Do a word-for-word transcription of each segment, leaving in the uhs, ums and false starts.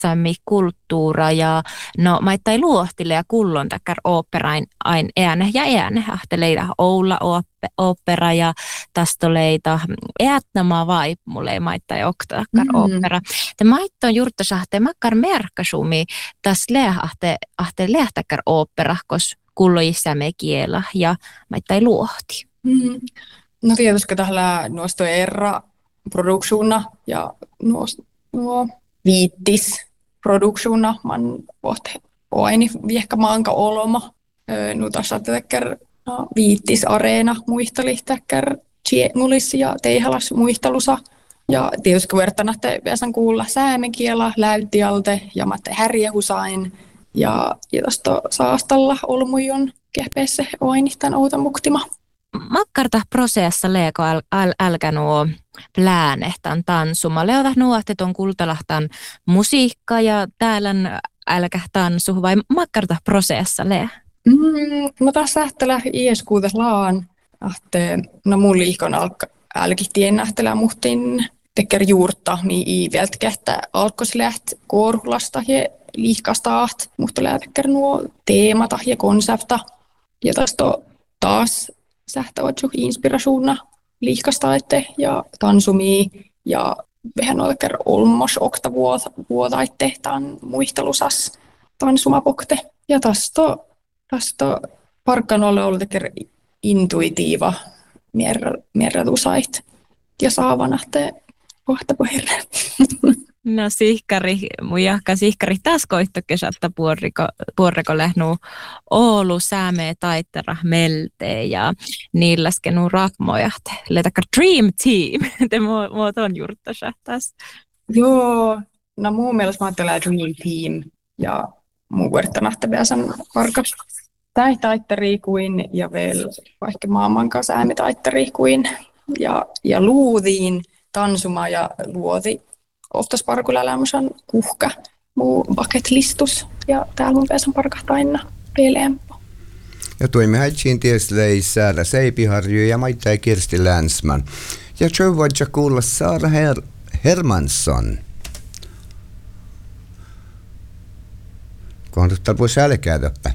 Sami kulttuura ja no maittai luohtille ja kullon takkar operain ain ääne ja ääne ahteleida Oula opera ja tastoleita äättämää vai mulle maittai okta takkar Mm. opera. Te maittoon juurta sahte makkar merkkasumi tas leahte ahte lehtäkkar opera kos kullojissa me kiela ja maittai luohti. Mm. No tietysti tällä nuosto erra produksuna ja nuo, nuo viittis produksuna man vot oini viehkä maanka oloma nu tässä teker no, viittis areena muistelihtäkär mulis ja teihalas muistelusa ja tietysti vertana te pääsen kuulla säämekiela läytialte ja matte härjehusain ja ja tosta saastalla olmujon kehpeessä oini tän outa muktima. Makkarta prosessa leeko al, al, älkä nuo pläänehtan tansuma. Leota nuohtet on kultalahtan musiikka ja täällä älkä tansu vai makkarta prosessa lee? Mm, no tässä lähtellä ieskuutas laan. Ahte, no mun liikon alka älkihtien lähtellä muhtin teker juurta, niin iiveltä kehtä alkos läht korhulasta ja liikasta aht. Muhta lähteker nuo teemata ja konsepta. Ja tästä taas sähtävät inspirationa liikastaite ja tansumii ja vähän oikein olmos okta vuotaitte tämän muistelusas tansumapokte. Ja tästä tästä parkkan olla ollut intuitiiva mierrätusait ja saavan nähte kohta pohjalle. No sihkari, mun jahka sihkari taas koittokesältä puorriko, puorriko lähnuu Oulu säämee taittera meltee ja niilläskenu rakmojahte. Letakka Dream Team, te muot on juurtasa taas. Joo, no muun mielestä mä ajattelen Dream Team ja muu vertanahte pääsen parkas. Tai taitteri kuin ja vielä vaikka maailman kanssa äämi taitteri kuin ja, ja luudiin tansuma ja luoti. Oftas parkulla elämys on kuhka, muu bucket-listus ja täällä mun pääsen parkahtaa aina pelempo. Ja tuimme häitsiin tiesleis Saara Seipiharju ja Maittai Kirsti Länsman. Ja tjövodja kuulla Saara Her- Hermansson. Kohduttaa voi sälkää töppä.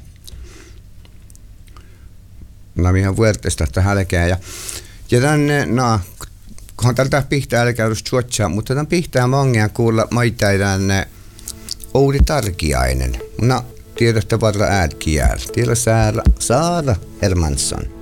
No ihan vuortesta että hälkää ja ja tänne no kun tältä pihtää älkäydys tsuotsaa, mutta tämän pihtää mongia kuulla Maittai tänne Oudi Tarkiainen. No, tiedätte varra äädkiel. Tiedä Saara, Saara Hermansson.